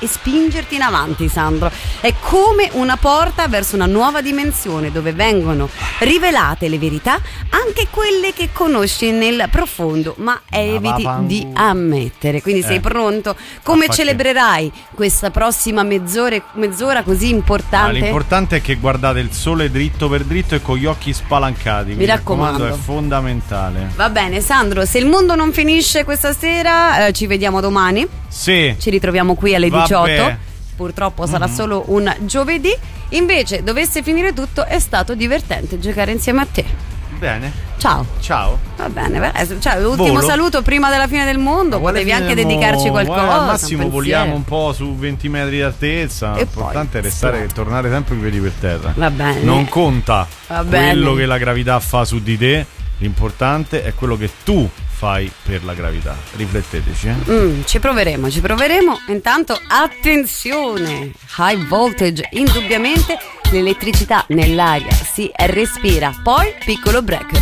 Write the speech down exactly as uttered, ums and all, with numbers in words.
e spingerti in avanti, Sandro. È come una porta verso una nuova dimensione dove vengono rivelate le verità, anche quelle che conosci nel profondo, ma eviti di ammettere. Quindi sei Eh. pronto? Come celebrerai questa prossima mezz'ora, mezz'ora così importante? Ah, l'importante è che guardate il sole dritto per dritto e con gli occhi spalancati. Mi, raccomando. è fondamentale. Va bene, Sandro, se il mondo non finisce questa sera, eh, ci vediamo domani. Sì. Ci ritroviamo qui alle Vabbè. diciotto. Purtroppo sarà Mm-hmm. solo un giovedì. Invece, dovesse finire tutto, è stato divertente giocare insieme a te. Bene. Ciao. Ciao. Va bene, beh, cioè, l'ultimo Volo. saluto prima della fine del mondo. Potevi anche dedicarci qualcosa. Guarda, al un massimo pensiero. voliamo un po' su venti metri di altezza. E L'importante poi, è restare, sì. tornare sempre con i piedi per terra. Va bene. Non conta Va quello bene. che la gravità fa su di te. L'importante è quello che tu fai per la gravità. Rifletteteci, eh? Mm, ci proveremo, ci proveremo. Intanto attenzione, high voltage, indubbiamente l'elettricità nell'aria si respira. Poi piccolo break.